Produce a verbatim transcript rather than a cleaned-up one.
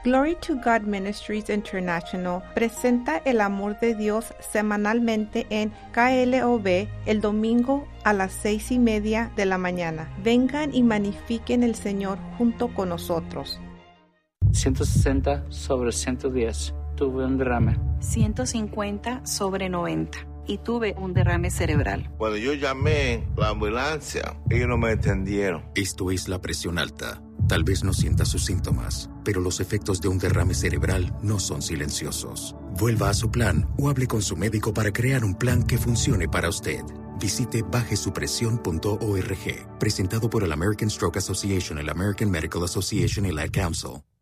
Glory to God Ministries International presenta el amor de Dios semanalmente en K L O B el domingo a las seis y media de la mañana. Vengan y magnifiquen el Señor junto con nosotros. ciento sesenta sobre ciento diez. Tuve un derrame. ciento cincuenta sobre noventa. Y tuve un derrame cerebral. Cuando yo llamé la ambulancia, ellos no me entendieron. Esto es la presión alta. Tal vez no sienta sus síntomas, pero los efectos de un derrame cerebral no son silenciosos. Vuelva a su plan o hable con su médico para crear un plan que funcione para usted. Visite baje su presión punto org. Presentado por el American Stroke Association, el American Medical Association y la Ad Council.